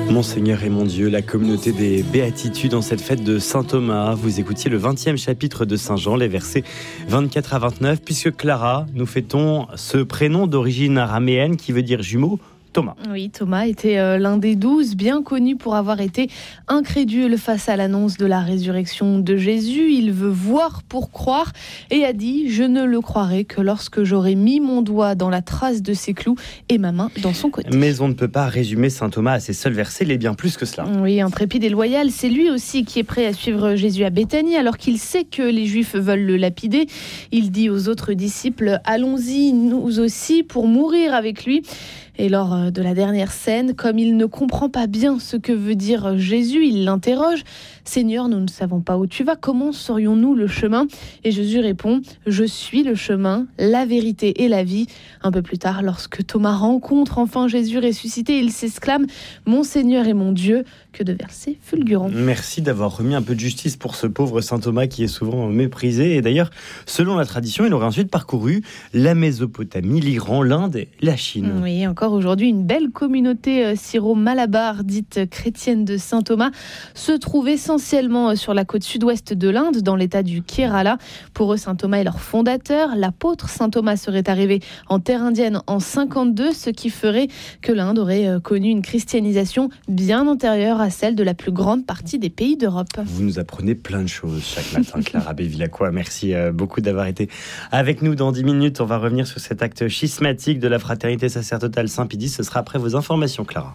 Mon Seigneur et mon Dieu, la communauté des béatitudes en cette fête de Saint Thomas. Vous écoutiez le 20e chapitre de Saint Jean, les versets 24 à 29, puisque Clara, nous fêtons ce prénom d'origine araméenne qui veut dire jumeau, Thomas. Oui, Thomas était l'un des 12, bien connu pour avoir été incrédule face à l'annonce de la résurrection de Jésus. Il veut voir pour croire et a dit « Je ne le croirai que lorsque j'aurai mis mon doigt dans la trace de ses clous et ma main dans son côté. » Mais on ne peut pas résumer saint Thomas à ses seuls versets, il est bien plus que cela. Oui, intrépide et loyal, c'est lui aussi qui est prêt à suivre Jésus à Béthanie alors qu'il sait que les Juifs veulent le lapider. Il dit aux autres disciples « Allons-y, nous aussi, pour mourir avec lui ». Et lors de la dernière scène, comme il ne comprend pas bien ce que veut dire Jésus, il l'interroge « Seigneur, nous ne savons pas où tu vas, comment saurions-nous le chemin ?» Et Jésus répond « Je suis le chemin, la vérité et la vie ». Un peu plus tard, lorsque Thomas rencontre enfin Jésus ressuscité, il s'exclame « Mon Seigneur et mon Dieu ». Que de versets fulgurants. Merci d'avoir remis un peu de justice pour ce pauvre saint Thomas qui est souvent méprisé. Et d'ailleurs, selon la tradition, il aurait ensuite parcouru la Mésopotamie, l'Iran, l'Inde et la Chine. Oui, encore aujourd'hui, une belle communauté syro-malabar, dite chrétienne de saint Thomas, se trouve essentiellement sur la côte sud-ouest de l'Inde, dans l'état du Kerala. Pour eux, saint Thomas est leur fondateur. L'apôtre saint Thomas serait arrivé en terre indienne en 52, ce qui ferait que l'Inde aurait connu une christianisation bien antérieure à celle de la plus grande partie des pays d'Europe. Vous nous apprenez plein de choses chaque matin, Clara Bevilacqua. Merci beaucoup d'avoir été avec nous. Dans 10 minutes, on va revenir sur cet acte schismatique de la fraternité sacerdotale Saint-Pédis. Ce sera après vos informations, Clara.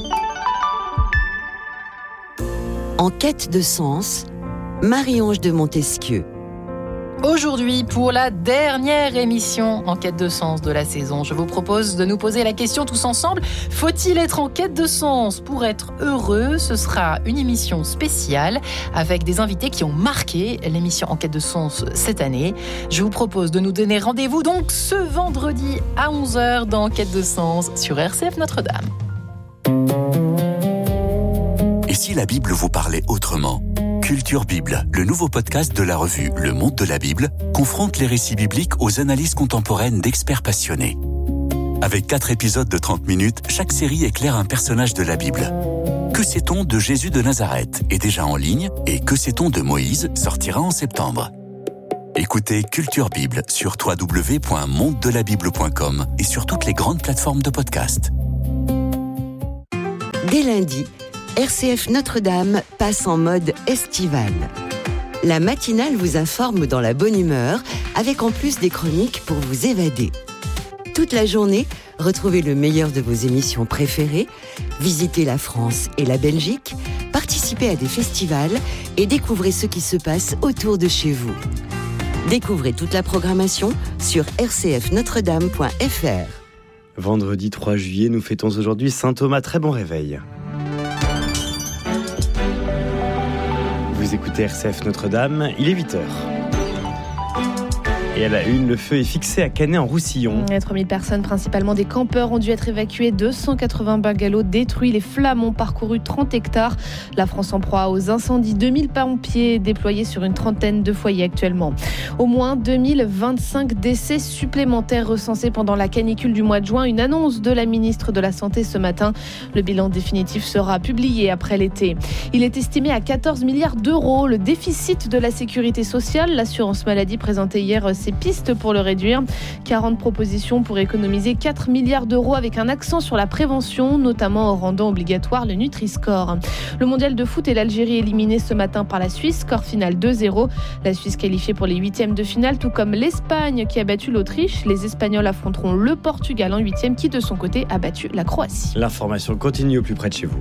En quête de sens, Marie-Ange de Montesquieu. Aujourd'hui, pour la dernière émission en quête de sens de la saison, je vous propose de nous poser la question tous ensemble. Faut-il être en quête de sens pour être heureux ? Ce sera une émission spéciale avec des invités qui ont marqué l'émission en quête de sens cette année. Je vous propose de nous donner rendez-vous donc ce vendredi à 11h dans Quête de sens sur RCF Notre-Dame. Et si la Bible vous parlait autrement ? Culture Bible, le nouveau podcast de la revue Le Monde de la Bible, confronte les récits bibliques aux analyses contemporaines d'experts passionnés. Avec 4 épisodes de 30 minutes, chaque série éclaire un personnage de la Bible. Que sait-on de Jésus de Nazareth est déjà en ligne et Que sait-on de Moïse sortira en septembre. Écoutez Culture Bible sur www.mondedelabible.com et sur toutes les grandes plateformes de podcast. Dès lundi, RCF Notre-Dame passe en mode estival. La matinale vous informe dans la bonne humeur, avec en plus des chroniques pour vous évader. Toute la journée, retrouvez le meilleur de vos émissions préférées, visitez la France et la Belgique, participez à des festivals et découvrez ce qui se passe autour de chez vous. Découvrez toute la programmation sur rcfnotredame.fr. Vendredi 3 juillet, nous fêtons aujourd'hui saint Thomas. Très bon réveil. Vous écoutez RCF Notre-Dame, il est 8h. Et à la une, le feu est fixé à Canet-en-Roussillon. 3000 personnes, principalement des campeurs, ont dû être évacuées. 280 bungalows détruits. Les flammes ont parcouru 30 hectares. La France en proie aux incendies. 2000 pompiers déployés sur une trentaine de foyers actuellement. Au moins 2025 décès supplémentaires recensés pendant la canicule du mois de juin. Une annonce de la ministre de la Santé ce matin. Le bilan définitif sera publié après l'été. Il est estimé à 14 milliards d'euros. Le déficit de la sécurité sociale. L'assurance maladie présentait hier ses pistes pour le réduire. 40 propositions pour économiser 4 milliards d'euros avec un accent sur la prévention, notamment en rendant obligatoire le Nutri-Score. Le mondial de foot et l'Algérie éliminés ce matin par la Suisse, score final 2-0. La Suisse qualifiée pour les huitièmes de finale, tout comme l'Espagne qui a battu l'Autriche. Les Espagnols affronteront le Portugal en huitième qui de son côté a battu la Croatie. L'information continue au plus près de chez vous.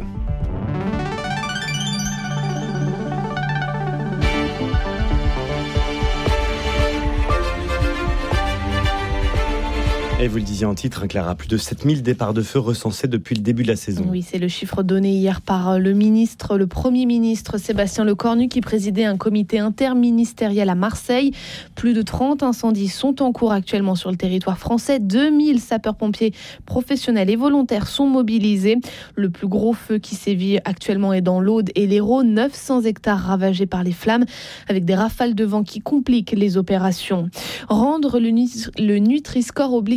Et vous le disiez en titre, Clara, plus de 7000 départs de feu recensés depuis le début de la saison. Oui, c'est le chiffre donné hier par le Premier ministre Sébastien Lecornu qui présidait un comité interministériel à Marseille. Plus de 30 incendies sont en cours actuellement sur le territoire français. 2000 sapeurs-pompiers professionnels et volontaires sont mobilisés. Le plus gros feu qui sévit actuellement est dans l'Aude et l'Hérault. 900 hectares ravagés par les flammes avec des rafales de vent qui compliquent les opérations. Rendre le Nutri-Score obligatoire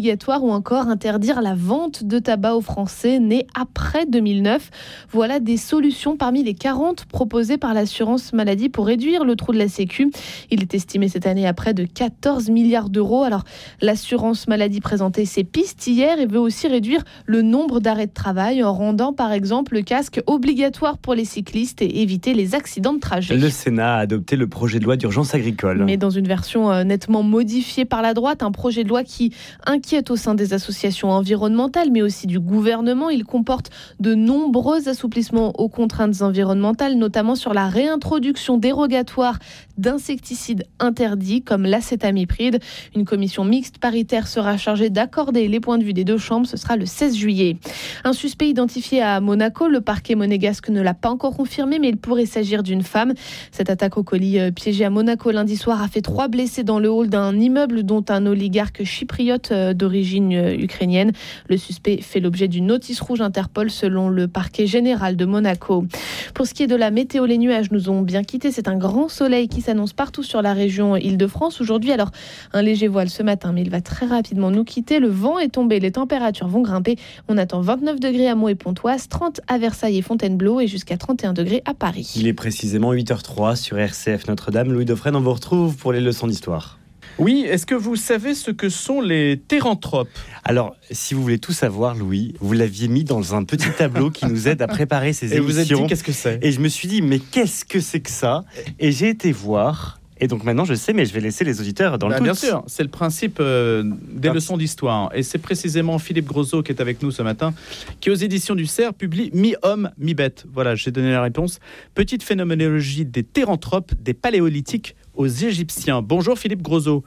obligatoire ou encore interdire la vente de tabac aux Français nés après 2009. Voilà des solutions parmi les 40 proposées par l'assurance maladie pour réduire le trou de la Sécu. Il est estimé cette année à près de 14 milliards d'euros. Alors, l'assurance maladie présentait ses pistes hier et veut aussi réduire le nombre d'arrêts de travail en rendant par exemple le casque obligatoire pour les cyclistes et éviter les accidents de trajet. Le Sénat a adopté le projet de loi d'urgence agricole. Mais dans une version nettement modifiée par la droite, un projet de loi qui inquiète au sein des associations environnementales, mais aussi du gouvernement. Il comporte de nombreux assouplissements aux contraintes environnementales, notamment sur la réintroduction dérogatoire d'insecticides interdits comme l'acétamipride. Une commission mixte paritaire sera chargée d'accorder les points de vue des deux chambres. Ce sera le 16 juillet. Un suspect identifié à Monaco. Le parquet monégasque ne l'a pas encore confirmé, mais il pourrait s'agir d'une femme. Cette attaque au colis piégé à Monaco lundi soir a fait 3 blessés dans le hall d'un immeuble, dont un oligarque chypriote d'origine ukrainienne. Le suspect fait l'objet d'une notice rouge Interpol selon le parquet général de Monaco. Pour ce qui est de la météo, les nuages nous ont bien quittés. C'est un grand soleil qui s'annonce partout sur la région Île-de-France aujourd'hui. Alors, un léger voile ce matin, mais il va très rapidement nous quitter. Le vent est tombé, les températures vont grimper. On attend 29 degrés à Meaux et Pontoise, 30 à Versailles et Fontainebleau et jusqu'à 31 degrés à Paris. Il est précisément 8h03 sur RCF Notre-Dame. Louis Dauphren, on vous retrouve pour les leçons d'histoire. Oui, est-ce que vous savez ce que sont les théranthropes ? Alors, si vous voulez tout savoir, Louis, vous l'aviez mis dans un petit tableau qui nous aide à préparer ces émissions. Et vous êtes dit, qu'est-ce que c'est ? Et je me suis dit, mais qu'est-ce que c'est que ça ? Et j'ai été voir... Et donc maintenant, je sais, mais je vais laisser les auditeurs dans le doute. Bien sûr, c'est le principe des leçons d'histoire. Et c'est précisément Philippe Grosot qui est avec nous ce matin, qui aux éditions du Cerf publie Mi-homme, mi-bête. Voilà, j'ai donné la réponse. Petite phénoménologie des théranthropes, des paléolithiques aux Égyptiens. Bonjour Philippe Grosot.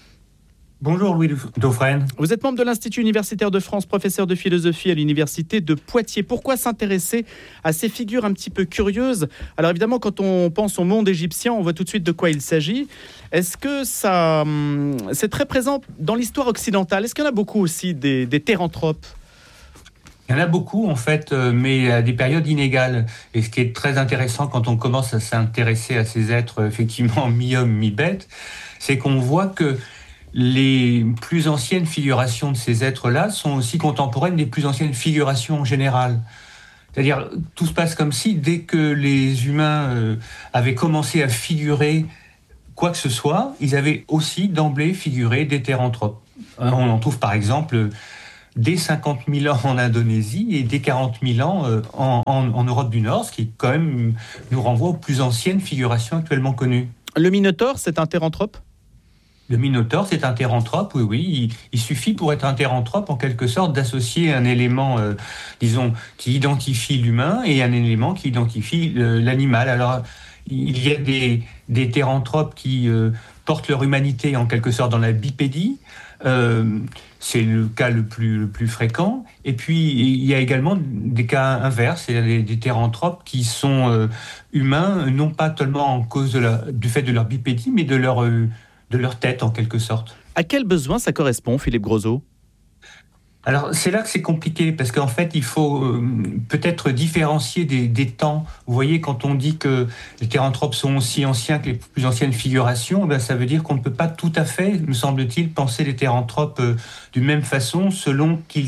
Bonjour Louis Dauphren. Vous êtes membre de l'Institut universitaire de France, professeur de philosophie à l'université de Poitiers. Pourquoi s'intéresser à ces figures un petit peu curieuses ? Alors évidemment, quand on pense au monde égyptien, on voit tout de suite de quoi il s'agit. Est-ce que c'est très présent dans l'histoire occidentale ? Est-ce qu'il y en a beaucoup aussi des théranthropes ? Il y en a beaucoup en fait, mais à des périodes inégales. Et ce qui est très intéressant quand on commence à s'intéresser à ces êtres effectivement mi-homme, mi-bête, c'est qu'on voit que les plus anciennes figurations de ces êtres-là sont aussi contemporaines des plus anciennes figurations en général. C'est-à-dire, tout se passe comme si, dès que les humains avaient commencé à figurer quoi que ce soit, ils avaient aussi d'emblée figuré des théranthropes. On en trouve par exemple dès 50 000 ans en Indonésie et dès 40 000 ans en Europe du Nord, ce qui quand même nous renvoie aux plus anciennes figurations actuellement connues. Le Minotaure, c'est un théranthrope ? Le Minotaure, c'est un théranthrope, oui. Il suffit pour être un théranthrope, en quelque sorte, d'associer un élément, qui identifie l'humain et un élément qui identifie l'animal. Alors, il y a des théranthropes qui portent leur humanité, en quelque sorte, dans la bipédie. C'est le cas le plus fréquent. Et puis, il y a également des cas inverses. Il y a des théranthropes qui sont humains, non pas seulement en cause du fait de leur bipédie, mais de leur tête, en quelque sorte. À quel besoin ça correspond, Philippe Grosot ? Alors, c'est là que c'est compliqué, parce qu'en fait, il faut peut-être différencier des temps. Vous voyez, quand on dit que les théranthropes sont aussi anciens que les plus anciennes figurations, ça veut dire qu'on ne peut pas tout à fait, me semble-t-il, penser les théranthropes d'une même façon, selon qu'ils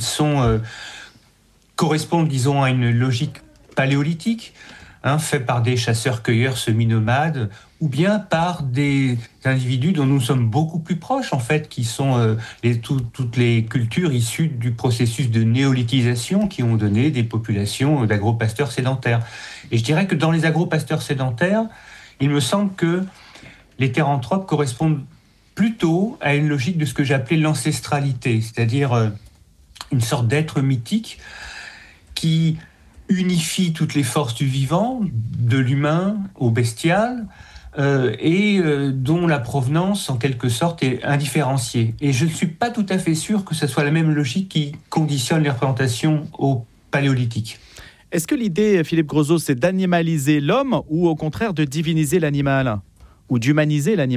correspondent, disons, à une logique paléolithique, fait par des chasseurs-cueilleurs semi-nomades, ou bien par des individus dont nous sommes beaucoup plus proches, en fait, qui sont toutes les cultures issues du processus de néolithisation qui ont donné des populations d'agropasteurs sédentaires. Et je dirais que dans les agropasteurs sédentaires, il me semble que les théranthropes correspondent plutôt à une logique de ce que j'appelais l'ancestralité, c'est-à-dire une sorte d'être mythique qui unifie toutes les forces du vivant, de l'humain au bestial, et dont la provenance, en quelque sorte, est indifférenciée. Et je ne suis pas tout à fait sûr que ce soit la même logique qui conditionne les représentations au paléolithique. Est-ce que l'idée, Philippe Grosot, c'est d'animaliser l'homme ou au contraire de diviniser l'animal ? Ou d'humaniser l'animal ?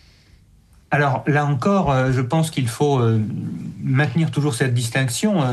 Alors, là encore, je pense qu'il faut maintenir toujours cette distinction.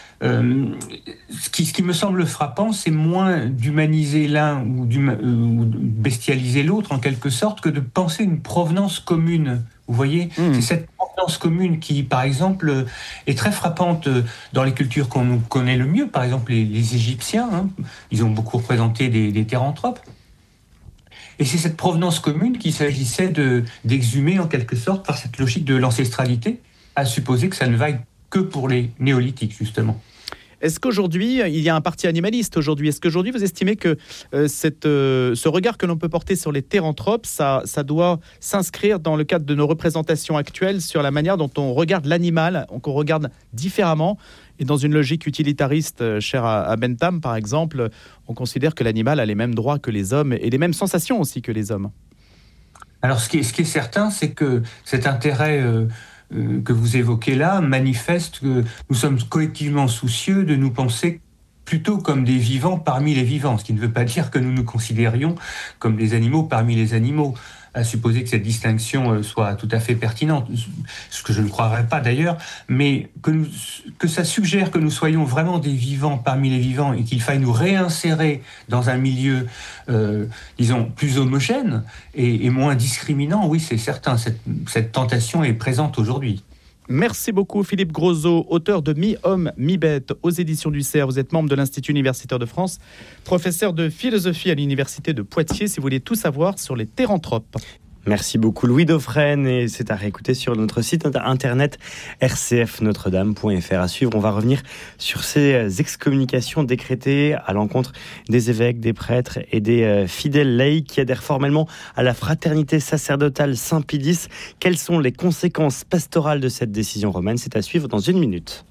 Ce qui me semble frappant, c'est moins d'humaniser l'un ou de bestialiser l'autre, en quelque sorte, que de penser une provenance commune Vous voyez, c'est cette provenance commune qui, par exemple, est très frappante dans les cultures qu'on nous connaît le mieux. Par exemple, les Égyptiens, hein, ils ont beaucoup représenté des théranthropes. Et c'est cette provenance commune qu'il s'agissait d'exhumer en quelque sorte par cette logique de l'ancestralité, à supposer que ça ne vaille que pour les néolithiques, justement. Est-ce qu'aujourd'hui, il y a un parti animaliste aujourd'hui ? Est-ce qu'aujourd'hui, vous estimez que ce regard que l'on peut porter sur les théranthropes, ça doit s'inscrire dans le cadre de nos représentations actuelles sur la manière dont on regarde l'animal, qu'on regarde différemment ? Et dans une logique utilitariste chère à Bentham, par exemple, on considère que l'animal a les mêmes droits que les hommes et les mêmes sensations aussi que les hommes. Alors, ce qui est certain, c'est que cet intérêt que vous évoquez là manifeste que nous sommes collectivement soucieux de nous penser plutôt comme des vivants parmi les vivants, ce qui ne veut pas dire que nous nous considérions comme des animaux parmi les animaux, à supposer que cette distinction soit tout à fait pertinente, ce que je ne croirais pas d'ailleurs, mais que ça suggère que nous soyons vraiment des vivants parmi les vivants et qu'il faille nous réinsérer dans un milieu, disons, plus homogène et moins discriminant. Oui, c'est certain, cette tentation est présente aujourd'hui. Merci beaucoup Philippe Grosot, auteur de Mi-Homme, Mi-Bête aux éditions du Cerf. Vous êtes membre de l'Institut universitaire de France, professeur de philosophie à l'université de Poitiers, si vous voulez tout savoir sur les théranthropes. Merci beaucoup Louis Dauphren, et c'est à réécouter sur notre site internet rcfnotredame.fr. À suivre, on va revenir sur ces excommunications décrétées à l'encontre des évêques, des prêtres et des fidèles laïcs qui adhèrent formellement à la fraternité sacerdotale Saint-Pie-X. Quelles sont les conséquences pastorales de cette décision romaine ? C'est à suivre dans 1 minute.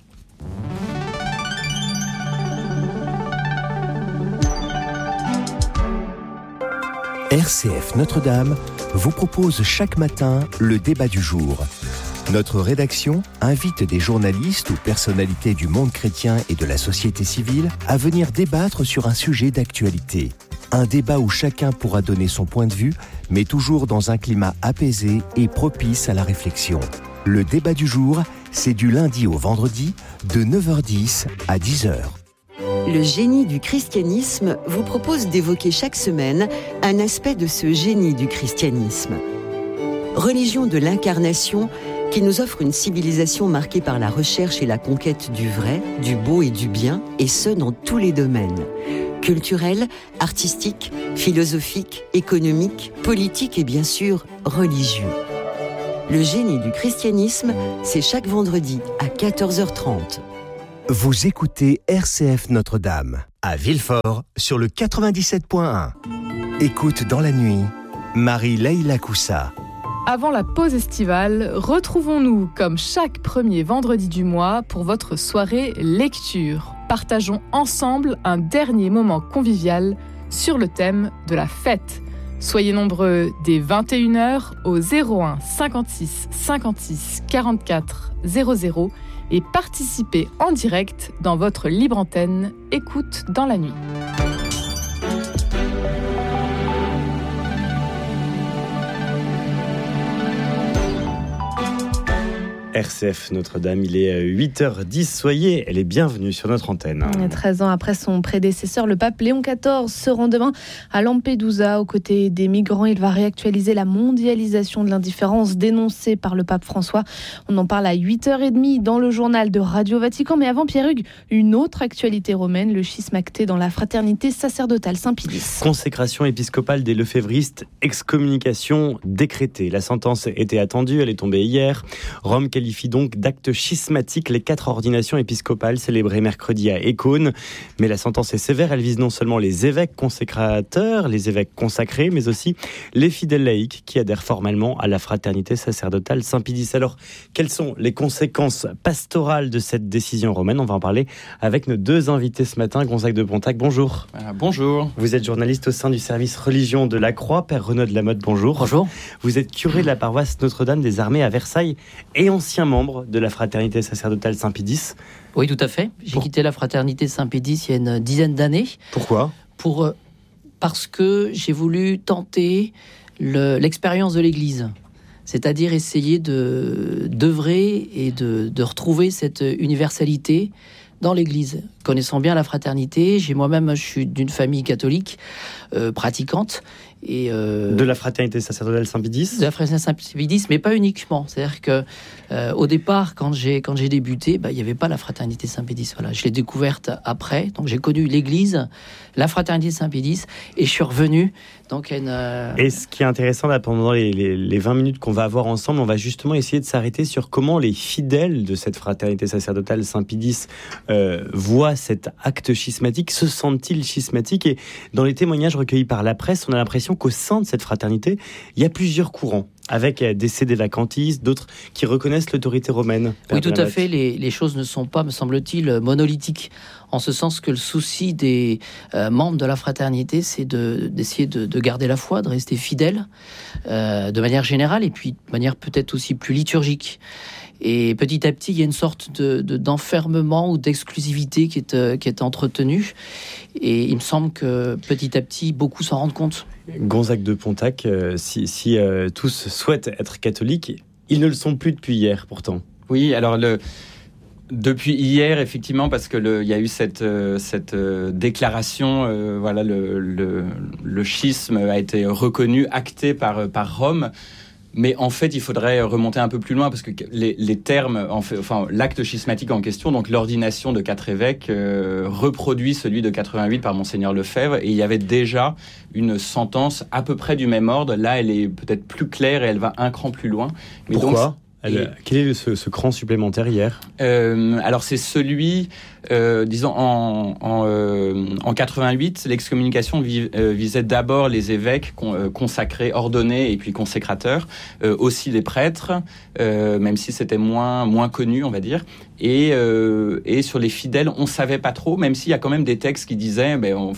RCF Notre-Dame vous propose chaque matin le débat du jour. Notre rédaction invite des journalistes ou personnalités du monde chrétien et de la société civile à venir débattre sur un sujet d'actualité. Un débat où chacun pourra donner son point de vue, mais toujours dans un climat apaisé et propice à la réflexion. Le débat du jour, c'est du lundi au vendredi, de 9h10 à 10h. Le génie du christianisme vous propose d'évoquer chaque semaine un aspect de ce génie du christianisme. Religion de l'incarnation qui nous offre une civilisation marquée par la recherche et la conquête du vrai, du beau et du bien, et ce dans tous les domaines. Culturel, artistique, philosophique, économique, politique et bien sûr religieux. Le génie du christianisme, c'est chaque vendredi à 14h30. Vous écoutez RCF Notre-Dame, à Villefort, sur le 97.1. Écoute dans la nuit, Marie-Leïla Coussa. Avant la pause estivale, retrouvons-nous comme chaque premier vendredi du mois pour votre soirée lecture. Partageons ensemble un dernier moment convivial sur le thème de la fête. Soyez nombreux dès 21h au 01 56 56 44 00 et participez en direct dans votre libre antenne Écoute dans la nuit. RCF Notre-Dame, il est 8h10, soyez les bienvenus sur notre antenne. 13 ans après son prédécesseur, le pape Léon XIV se rend demain à Lampedusa aux côtés des migrants. Il va réactualiser la mondialisation de l'indifférence dénoncée par le pape François. On en parle à 8h30 dans le journal de Radio Vatican. Mais avant, Pierre Hugues, une autre actualité romaine, le schisme acté dans la fraternité sacerdotale Saint-Pie-X. Consécration épiscopale des lefévristes, excommunication décrétée. La sentence était attendue, elle est tombée hier. Rome qualifie donc d'acte schismatique les 4 ordinations épiscopales célébrées mercredi à Écône. Mais la sentence est sévère, elle vise non seulement les évêques consécrateurs, les évêques consacrés, mais aussi les fidèles laïcs qui adhèrent formellement à la fraternité sacerdotale Saint-Pie-X. Alors, quelles sont les conséquences pastorales de cette décision romaine ? On va en parler avec nos 2 invités ce matin. Gonzague de Pontac, bonjour. Bonjour. Vous êtes journaliste au sein du service religion de la Croix. Père Renaud de la Motte, bonjour. Bonjour. Vous êtes curé de la paroisse Notre-Dame des Armées à Versailles et ancien membre de la fraternité sacerdotale Saint-Pie-X. Oui, tout à fait. J'ai quitté la fraternité Saint-Pie-X il y a une dizaine d'années. Pourquoi ? Parce que j'ai voulu tenter l'expérience de l'Église. C'est-à-dire essayer d'œuvrer et de retrouver cette universalité dans l'Église. Connaissant bien la fraternité, je suis d'une famille catholique pratiquante, Et de la fraternité sacerdotale Saint-Pédis. De la fraternité Saint-Pédis, mais pas uniquement. C'est-à-dire que au départ, quand j'ai débuté, il n'y avait pas la fraternité Saint-Pédis. Voilà, je l'ai découverte après. Donc j'ai connu l'Église, la fraternité Saint-Pédis, et je suis revenu. Donc Et ce qui est intéressant là, pendant les 20 minutes qu'on va avoir ensemble, on va justement essayer de s'arrêter sur comment les fidèles de cette fraternité sacerdotale Saint-Pédis voient cet acte schismatique, se sentent-ils schismatiques? Et dans les témoignages recueillis par la presse, on a l'impression qu'au sein de cette fraternité, il y a plusieurs courants, avec des sédévacantistes, d'autres qui reconnaissent l'autorité romaine. Oui, tout à fait. Les choses ne sont pas, me semble-t-il, monolithiques, en ce sens que le souci des membres de la fraternité, c'est d'essayer de garder la foi, de rester fidèles, de manière générale, et puis de manière peut-être aussi plus liturgique. Et petit à petit, il y a une sorte d'enfermement ou d'exclusivité qui est entretenue. Et il me semble que petit à petit, beaucoup s'en rendent compte. Gonzague de Pontac, si tous souhaitent être catholiques, ils ne le sont plus depuis hier pourtant. Oui, alors depuis hier, effectivement, parce que il y a eu cette déclaration, voilà, le schisme a été reconnu, acté par Rome. Mais en fait, il faudrait remonter un peu plus loin parce que les termes, l'acte schismatique en question, donc l'ordination de 4 évêques, reproduit celui de 88 par Monseigneur Lefebvre, et il y avait déjà une sentence à peu près du même ordre. Là, elle est peut-être plus claire et elle va un cran plus loin. Mais pourquoi ? Quel est ce cran supplémentaire hier ? Alors c'est celui, disons en 88, l'excommunication visait d'abord les évêques consacrés, ordonnés et puis consécrateurs, aussi les prêtres, même si c'était moins connu, on va dire. Et sur les fidèles, on savait pas trop, même s'il y a quand même des textes qui disaient,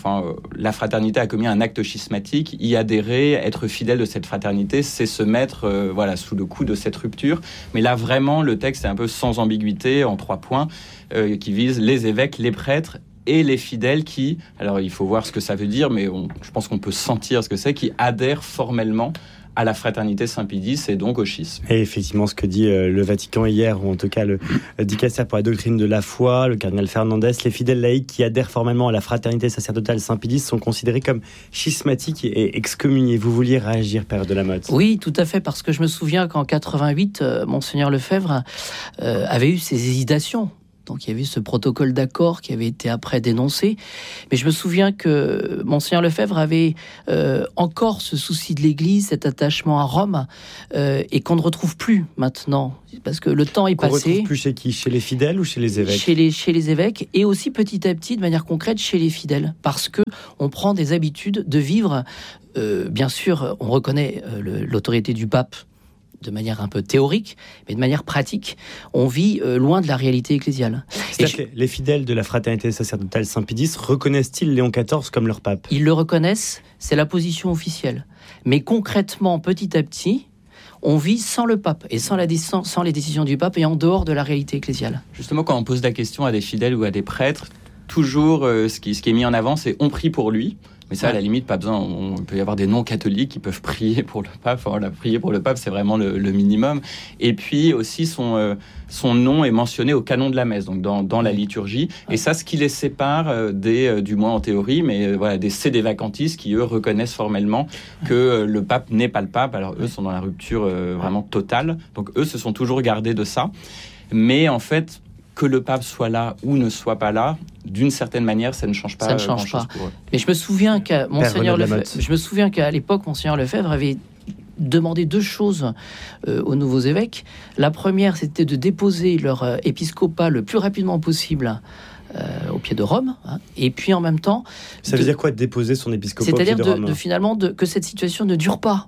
la fraternité a commis un acte schismatique, y adhérer, être fidèle de cette fraternité, c'est se mettre, sous le coup de cette rupture. Mais là, vraiment, le texte est un peu sans ambiguïté, en 3 points, qui visent les évêques, les prêtres et les fidèles qui, alors il faut voir ce que ça veut dire, mais je pense qu'on peut sentir ce que c'est, qui adhèrent formellement à la fraternité Saint-Pédis et donc au schisme. Et effectivement, ce que dit le Vatican hier, ou en tout cas le dicaster pour la doctrine de la foi, le cardinal Fernandez, les fidèles laïcs qui adhèrent formellement à la fraternité sacerdotale Saint-Pédis sont considérés comme schismatiques et excommuniés. Vous vouliez réagir, Père de la Motte ? Oui, tout à fait, parce que je me souviens qu'en 88, Monseigneur Lefebvre avait eu ses hésitations. Donc il y avait ce protocole d'accord qui avait été après dénoncé. Mais je me souviens que Monseigneur Lefebvre avait encore ce souci de l'Église, cet attachement à Rome, et qu'on ne retrouve plus maintenant. Parce que le temps est passé. Qu'on ne retrouve plus chez qui ? Chez les fidèles ou chez les évêques ? Chez les évêques, et aussi petit à petit, de manière concrète, chez les fidèles. Parce qu'on prend des habitudes de vivre. Bien sûr, on reconnaît l'autorité du pape de manière un peu théorique, mais de manière pratique, on vit loin de la réalité ecclésiale. Les fidèles de la fraternité sacerdotale Saint-Pédis reconnaissent-ils Léon XIV comme leur pape ? Ils le reconnaissent, c'est la position officielle. Mais concrètement, petit à petit, on vit sans le pape et sans les décisions du pape et en dehors de la réalité ecclésiale. Justement, quand on pose la question à des fidèles ou à des prêtres, toujours ce qui est mis en avant, c'est « on prie pour lui ». Mais ça, à la limite, pas besoin. Il peut y avoir des non-catholiques qui peuvent prier pour le pape. Prier pour le pape, c'est vraiment le minimum. Et puis aussi, son nom est mentionné au canon de la messe, donc dans la liturgie. Et ça, ce qui les sépare du moins en théorie, mais des sédévacantistes qui, eux, reconnaissent formellement que le pape n'est pas le pape. Alors, eux sont dans la rupture vraiment totale. Donc, eux se sont toujours gardés de ça. Mais en fait, que le pape soit là ou ne soit pas là, d'une certaine manière, ça ne change pas grand-chose pour eux. Mais je me souviens qu'à l'époque, Monseigneur Lefebvre avait demandé 2 choses aux nouveaux évêques. La première, c'était de déposer leur épiscopat le plus rapidement possible au pied de Rome, et puis en même temps... Ça veut dire quoi, de déposer son épiscopat au pied de Rome ? C'est-à-dire que cette situation ne dure pas.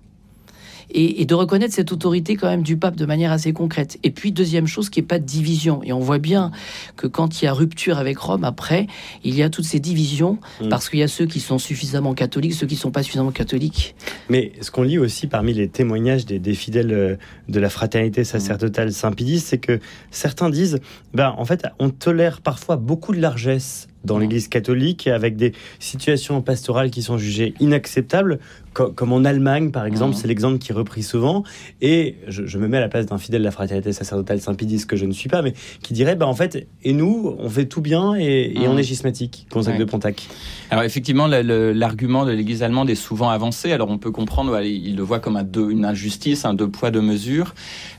Et de reconnaître cette autorité quand même du pape de manière assez concrète. Et puis, deuxième chose, qu'il n'y ait pas de division. Et on voit bien que quand il y a rupture avec Rome, après, il y a toutes ces divisions, parce qu'il y a ceux qui sont suffisamment catholiques, ceux qui ne sont pas suffisamment catholiques. Mais ce qu'on lit aussi parmi les témoignages des fidèles de la fraternité sacerdotale Saint-Pédis, c'est que certains disent, en fait, on tolère parfois beaucoup de largesse dans l'Église catholique, avec des situations pastorales qui sont jugées inacceptables, comme en Allemagne, par exemple, c'est l'exemple qui est repris souvent. Et je me mets à la place d'un fidèle de la fraternité sacerdotale Saint-Pédis, que je ne suis pas, mais qui dirait, en fait, et nous, on fait tout bien et on est schismatique, Gonzague de Pontac. Alors effectivement, l'argument de l'Église allemande est souvent avancé. Alors on peut comprendre, il le voit comme une injustice, un deux poids, deux mesures.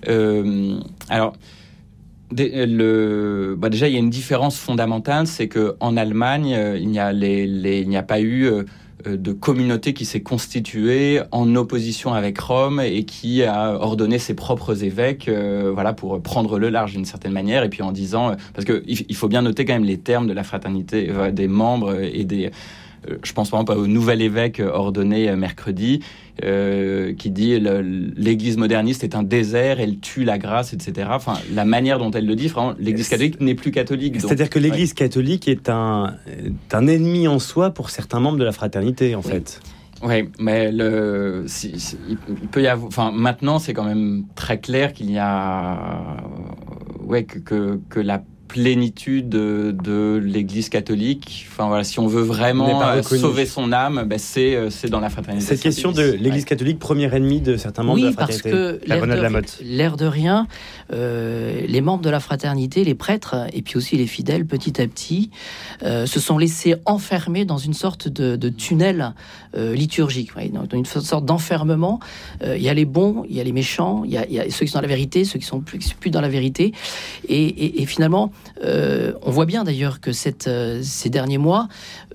Déjà, il y a une différence fondamentale, c'est qu'en Allemagne, il n'y a pas eu de communauté qui s'est constituée en opposition avec Rome et qui a ordonné ses propres évêques, pour prendre le large d'une certaine manière, et puis en disant, parce que il faut bien noter quand même les termes de la fraternité des membres et des. Je pense par exemple au nouvel évêque ordonné mercredi, qui dit l'Église moderniste est un désert, elle tue la grâce, etc. Enfin, la manière dont elle le dit, vraiment, l'Église catholique n'est plus catholique. C'est-à-dire que l'Église catholique est un ennemi en soi pour certains membres de la fraternité, en fait. Oui, mais il peut y avoir. Enfin, maintenant, c'est quand même très clair qu'il y a, que la plénitude de l'Église catholique. Enfin voilà, si on veut vraiment sauver son âme, c'est dans la fraternité. Cette question de l'Église catholique, premier ennemi de certains membres de la fraternité. Oui, parce que l'air de rien, les membres de la fraternité, les prêtres et puis aussi les fidèles, petit à petit, se sont laissés enfermer dans une sorte de tunnel liturgique, dans une sorte d'enfermement. Il y a les bons, il y a les méchants, il y a ceux qui sont dans la vérité, ceux qui sont plus dans la vérité, et finalement. On voit bien d'ailleurs que ces derniers mois,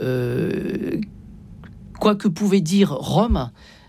quoi que pouvait dire Rome,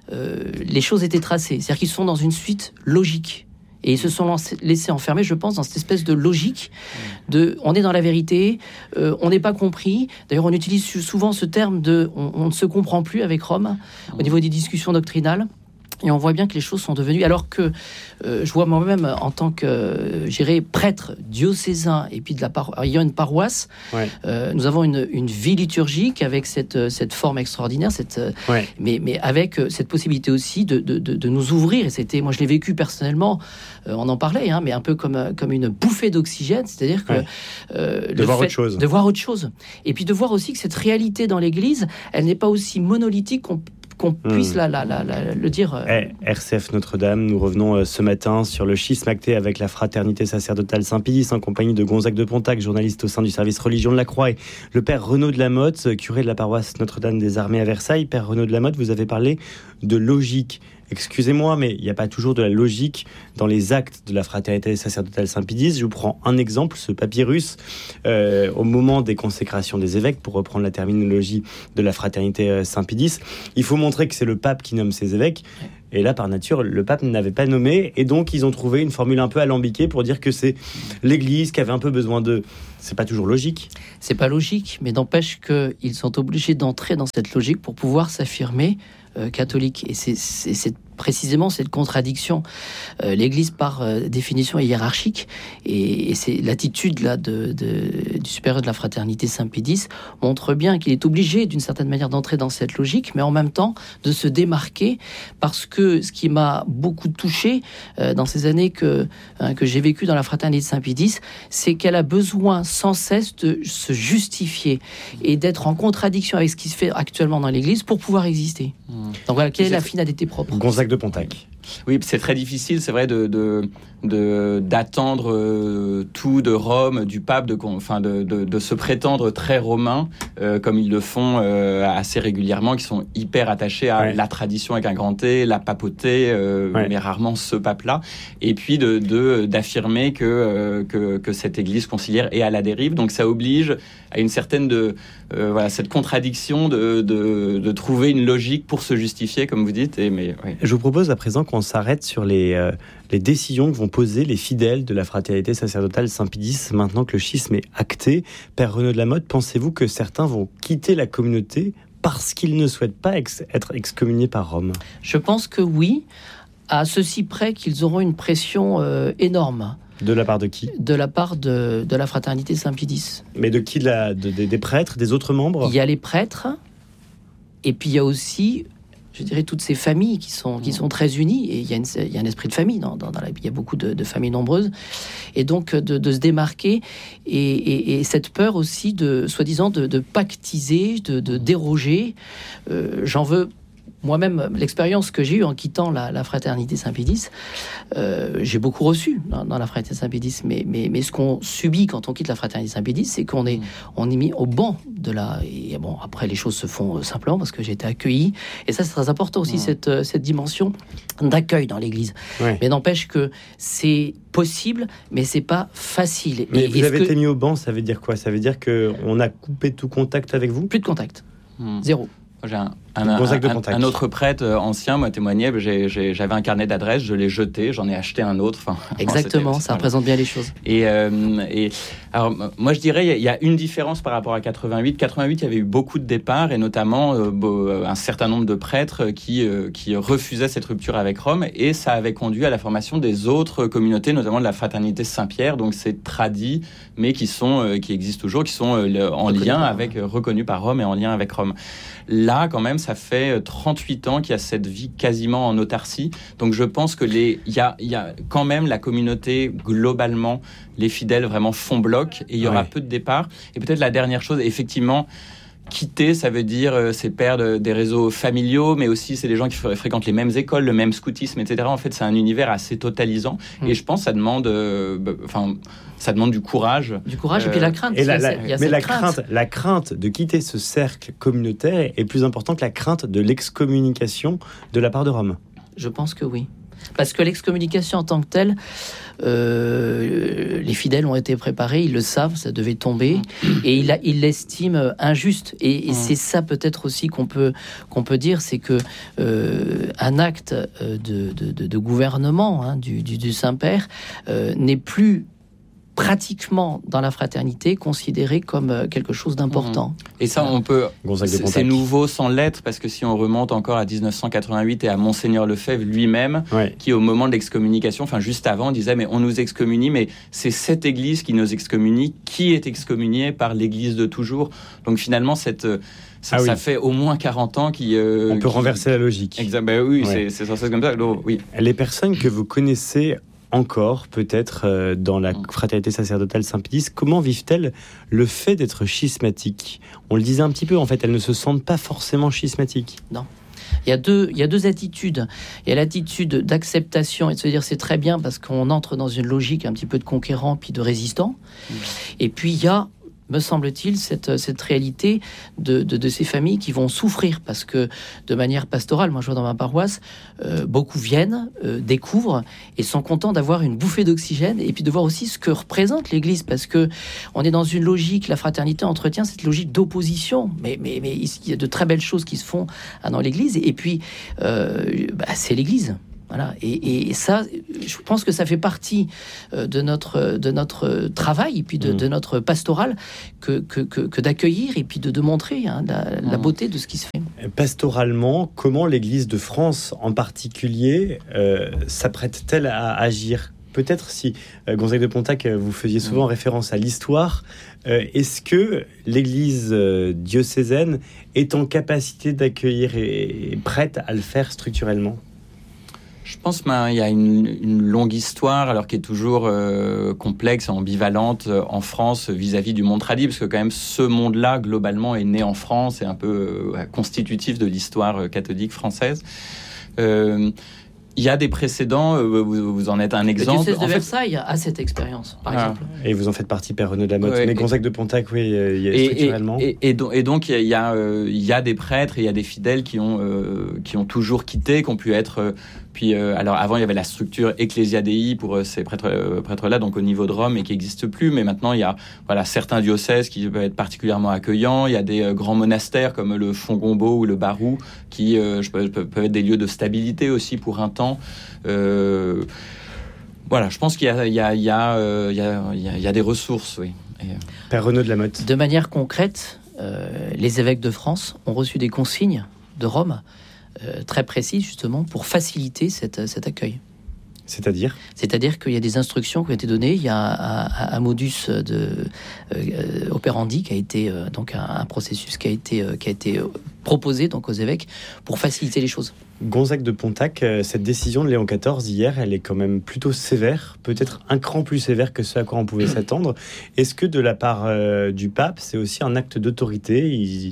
les choses étaient tracées. C'est-à-dire qu'ils sont dans une suite logique. Et ils se sont laissés enfermer, je pense, dans cette espèce de logique on est dans la vérité, on n'est pas compris. D'ailleurs, on utilise souvent ce terme on ne se comprend plus avec Rome au niveau des discussions doctrinales. Et on voit bien que les choses sont devenues... Alors que je vois moi-même, en tant que prêtre diocésain et puis ayant une paroisse, nous avons une vie liturgique avec cette forme extraordinaire, mais avec cette possibilité aussi de nous ouvrir. Et moi je l'ai vécu personnellement, on en parlait, mais un peu comme une bouffée d'oxygène, c'est-à-dire que... de voir autre chose. Et puis de voir aussi que cette réalité dans l'Église, elle n'est pas aussi monolithique qu'on puisse le dire. RCF Notre-Dame, nous revenons ce matin sur le schisme acté avec la fraternité sacerdotale Saint-Pédis en compagnie de Gonzague de Pontac, journaliste au sein du service religion de la Croix, et le père Renaud de Lamotte, curé de la paroisse Notre-Dame des Armées à Versailles. Père Renaud de Lamotte, vous avez parlé de logique. Excusez-moi, mais il n'y a pas toujours de la logique dans les actes de la fraternité sacerdotale Saint-Pédis. Je vous prends un exemple, ce papyrus, au moment des consécrations des évêques, pour reprendre la terminologie de la fraternité Saint-Pédis. Il faut montrer que c'est le pape qui nomme ses évêques. Et là, par nature, le pape n'avait pas nommé. Et donc, ils ont trouvé une formule un peu alambiquée pour dire que c'est l'Église qui avait un peu besoin de... C'est pas toujours logique. C'est pas logique, mais n'empêche qu'ils sont obligés d'entrer dans cette logique pour pouvoir s'affirmer catholique. Et c'est précisément cette contradiction. L'Église, par définition, est hiérarchique, et c'est l'attitude là du supérieur de la fraternité Saint-Pédis montre bien qu'il est obligé, d'une certaine manière, d'entrer dans cette logique, mais en même temps de se démarquer, parce que ce qui m'a beaucoup touché dans ces années que j'ai vécues dans la fraternité Saint-Pédis, c'est qu'elle a besoin sans cesse de se justifier et d'être en contradiction avec ce qui se fait actuellement dans l'Église pour pouvoir exister. Donc voilà, quelle est la finalité propre ? Gonzague de Pontac. Oui, c'est très difficile, c'est vrai, d'attendre tout de Rome, du pape, de se prétendre très romain, comme ils le font assez régulièrement, qui sont hyper attachés à la tradition avec un grand T, la papauté, mais rarement ce pape-là. Et puis d'affirmer que cette église conciliaire est à la dérive. Donc ça oblige à une certaine cette contradiction de trouver une logique pour se justifier, comme vous dites. Je vous propose à présent qu'on s'arrête sur les décisions que vont poser les fidèles de la fraternité sacerdotale Saint-Pédis maintenant que le schisme est acté. Père Renaud de Lamotte, pensez-vous que certains vont quitter la communauté parce qu'ils ne souhaitent pas être excommuniés par Rome ? Je pense que oui, à ceci près qu'ils auront une pression énorme. De la part de qui ? De la part de la fraternité Saint-Pédis. Mais de qui ? Des prêtres, des autres membres ? Il y a les prêtres, et puis il y a aussi je dirais, toutes ces familles qui sont très unies. Et il y a un esprit de famille il y a beaucoup de familles nombreuses. Et donc, de se démarquer et cette peur aussi soi-disant, de pactiser, de déroger. J'en veux... Moi-même, l'expérience que j'ai eue en quittant la fraternité Saint-Pédis, j'ai beaucoup reçu dans la fraternité Saint-Pédis, mais ce qu'on subit quand on quitte la fraternité Saint-Pédis, c'est qu'on est mis au banc de la... Et bon, après, les choses se font simplement parce que j'ai été accueilli. Et ça, c'est très important aussi, cette dimension d'accueil dans l'Église. Ouais. Mais n'empêche que c'est possible, mais c'est pas facile. Mais vous avez été mis au banc, ça veut dire quoi ? Ça veut dire qu'on a coupé tout contact avec vous ? Plus de contact. Zéro. J'ai un autre prêtre ancien m'a témoigné, j'avais un carnet d'adresses, je l'ai jeté, j'en ai acheté un autre. Exactement, ça représente bien les choses. Et alors, moi je dirais, il y a une différence par rapport à 88. 88, il y avait eu beaucoup de départs, et notamment un certain nombre de prêtres qui refusaient cette rupture avec Rome, et ça avait conduit à la formation des autres communautés, notamment de la fraternité Saint-Pierre, donc c'est tradit, mais qui existent toujours, qui sont en lien avec, reconnus par Rome et en lien avec Rome. Là, quand même, ça fait 38 ans qu'il y a cette vie quasiment en autarcie. Donc, je pense que il y a quand même la communauté, globalement, les fidèles vraiment font bloc et il y aura peu de départs. Et peut-être la dernière chose, effectivement, quitter, ça veut dire c'est perdre des réseaux familiaux, mais aussi c'est des gens qui fréquentent les mêmes écoles, le même scoutisme, etc. En fait, c'est un univers assez totalisant. Et je pense que ça demande... ça demande du courage. Du courage et puis la crainte. La crainte de quitter ce cercle communautaire est plus importante que la crainte de l'excommunication de la part de Rome. Je pense que oui. Parce que l'excommunication en tant que telle, les fidèles ont été préparés, ils le savent, ça devait tomber, et ils l'estiment injuste. Et c'est ça peut-être aussi qu'on peut dire, c'est que un acte de gouvernement du Saint-Père n'est plus pratiquement dans la fraternité considéré comme quelque chose d'important. Et ça, on peut... C'est nouveau sans l'être, parce que si on remonte encore à 1988 et à Monseigneur Lefebvre lui-même, qui au moment de l'excommunication, juste avant, disait mais on nous excommunie, mais c'est cette Église qui nous excommunie, qui est excommuniée par l'Église de toujours. Donc finalement, ça fait au moins 40 ans on peut renverser la logique. C'est censé être comme ça. Donc, oui. Les personnes que vous connaissez encore, peut-être, dans la fraternité sacerdotale Saint-Pédis, comment vivent-elles le fait d'être schismatiques ? On le disait un petit peu, en fait, elles ne se sentent pas forcément schismatiques. Non. Il y a deux attitudes. Il y a l'attitude d'acceptation et de se dire c'est très bien parce qu'on entre dans une logique un petit peu de conquérant puis de résistant. Et puis il y a, me semble-t-il, cette réalité de ces familles qui vont souffrir parce que de manière pastorale, moi je vois dans ma paroisse, beaucoup viennent, découvrent et sont contents d'avoir une bouffée d'oxygène et puis de voir aussi ce que représente l'Église, parce que on est dans une logique, la fraternité entretient cette logique d'opposition, mais il y a de très belles choses qui se font dans l'Église, et puis c'est l'Église. Voilà. Et ça, je pense que ça fait partie de notre travail et puis de notre pastoral que d'accueillir et puis de montrer la beauté de ce qui se fait. Pastoralement, comment l'Église de France en particulier s'apprête-t-elle à agir ? Peut-être si, Gonzague de Pontac, vous faisiez souvent référence à l'histoire, est-ce que l'Église diocésaine est en capacité d'accueillir et prête à le faire structurellement ? Je pense qu'il y a une longue histoire, alors qui est toujours complexe et ambivalente en France vis-à-vis du monde tradit, parce que quand même ce monde-là, globalement, est né en France et un peu constitutif de l'histoire catholique française. Il y a des précédents, vous en êtes un exemple. Le diocèse de Versailles a cette expérience, par exemple. Et vous en faites partie, Père Renaud de la Motte. Mais Gonzague de Pontac, structurellement. Et donc, il y a des prêtres et il y a des fidèles qui ont toujours quitté, qui ont pu être... alors avant, il y avait la structure Ecclesia Dei pour ces prêtres-là, donc au niveau de Rome, et qui n'existe plus. Mais maintenant, il y a certains diocèses qui peuvent être particulièrement accueillants. Il y a des grands monastères comme le Fongombo ou le Barou qui peuvent être des lieux de stabilité aussi pour un temps. Je pense qu'il y a des ressources, oui. Père Renaud de la Motte. De manière concrète, les évêques de France ont reçu des consignes de Rome très précises, justement, pour faciliter cet accueil. C'est-à-dire qu'il y a des instructions qui ont été données. Il y a un modus operandi qui a été donc un processus qui a été proposé donc aux évêques pour faciliter les choses. Gonzague de Pontac, cette décision de Léon XIV hier, elle est quand même plutôt sévère, peut-être un cran plus sévère que ce à quoi on pouvait s'attendre. Est-ce que de la part du pape, c'est aussi un acte d'autorité ?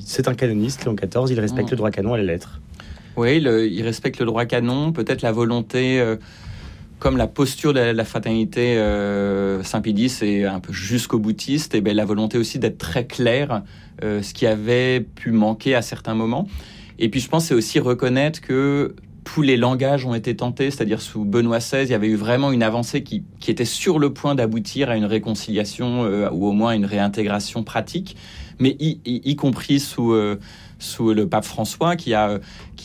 C'est un canoniste, Léon XIV, il respecte le droit canon à la lettre. Oui, il respecte le droit canon, peut-être la volonté... Comme la posture de la fraternité Saint-Pédis est un peu jusqu'au boutiste, et la volonté aussi d'être très clair, ce qui avait pu manquer à certains moments. Et puis je pense que c'est aussi reconnaître que tous les langages ont été tentés, c'est-à-dire sous Benoît XVI, il y avait eu vraiment une avancée qui était sur le point d'aboutir à une réconciliation ou au moins une réintégration pratique, mais y compris sous le pape François qui a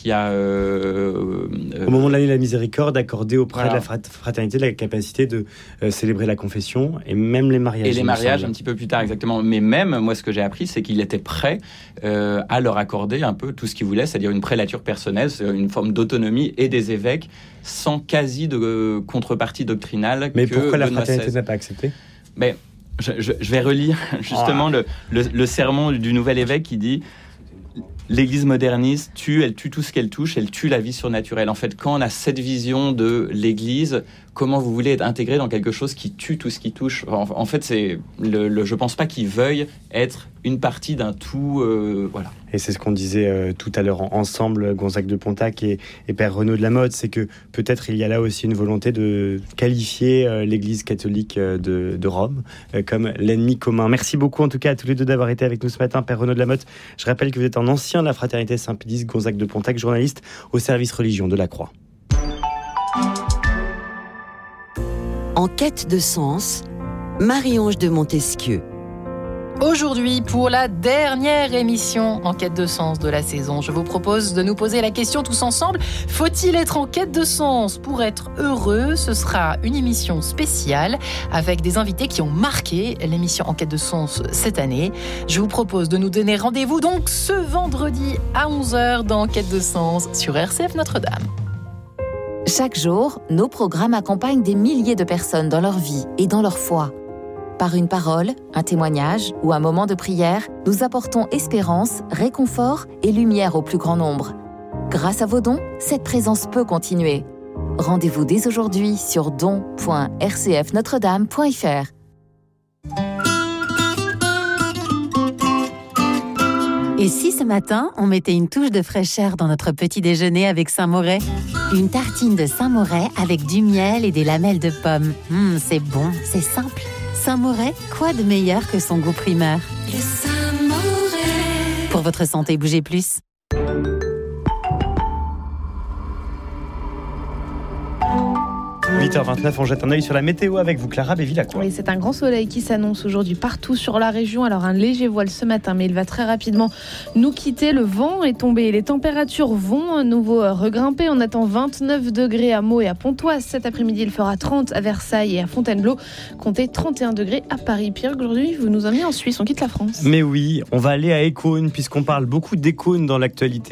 au moment de l'année de la miséricorde, accordé auprès de la fraternité la capacité de célébrer la confession et même les mariages. Et les mariages un petit peu plus tard, exactement. Mais même, moi, ce que j'ai appris, c'est qu'il était prêt à leur accorder un peu tout ce qu'il voulait, c'est-à-dire une prélature personnelle, une forme d'autonomie et des évêques sans quasi de contrepartie doctrinale. Mais pourquoi la fraternité n'a pas accepté ? Je vais relire justement le sermon du nouvel évêque qui dit « L'Église moderniste elle tue tout ce qu'elle touche, elle tue la vie surnaturelle. » En fait, quand on a cette vision de l'Église, comment vous voulez être intégré dans quelque chose qui tue tout ce qui touche ? En fait, je pense pas qu'il veuille être une partie d'un tout. Voilà. Et c'est ce qu'on disait tout à l'heure ensemble, Gonzague de Pontac et Père Renaud de Lamotte, c'est que peut-être il y a là aussi une volonté de qualifier l'Église catholique de Rome comme l'ennemi commun. Merci beaucoup en tout cas à tous les deux d'avoir été avec nous ce matin, Père Renaud de Lamotte. Je rappelle que vous êtes un ancien de la fraternité Saint-Pédis, Gonzague de Pontac, journaliste au service religion de la Croix. En quête de sens, Marie-Ange de Montesquieu. Aujourd'hui, pour la dernière émission en quête de sens de la saison, je vous propose de nous poser la question tous ensemble. Faut-il être en quête de sens pour être heureux ? Ce sera une émission spéciale avec des invités qui ont marqué l'émission en quête de sens cette année. Je vous propose de nous donner rendez-vous donc ce vendredi à 11h dans Quête de sens sur RCF Notre-Dame. Chaque jour, nos programmes accompagnent des milliers de personnes dans leur vie et dans leur foi. Par une parole, un témoignage ou un moment de prière, nous apportons espérance, réconfort et lumière au plus grand nombre. Grâce à vos dons, cette présence peut continuer. Rendez-vous dès aujourd'hui sur don.rcfnotredame.fr. Et si ce matin, on mettait une touche de fraîcheur dans notre petit déjeuner avec Saint-Moret ? Une tartine de Saint-Moret avec du miel et des lamelles de pommes. C'est bon, c'est simple. Saint-Moret, quoi de meilleur que son goût primeur ? Le Saint-Moret. Pour votre santé, bougez plus. « 8h29, on jette un œil sur la météo avec vous, Clara Béville-Lacroix. Oui, c'est un grand soleil qui s'annonce aujourd'hui partout sur la région. Alors un léger voile ce matin, mais il va très rapidement nous quitter. Le vent est tombé, les températures vont à nouveau regrimper. On attend 29 degrés à Meaux et à Pontoise. Cet après-midi, il fera 30 à Versailles et à Fontainebleau. Comptez 31 degrés à Paris. Pierre, aujourd'hui, vous nous emmenez en Suisse, on quitte la France. Mais oui, on va aller à Écône, puisqu'on parle beaucoup d'Écône dans l'actualité.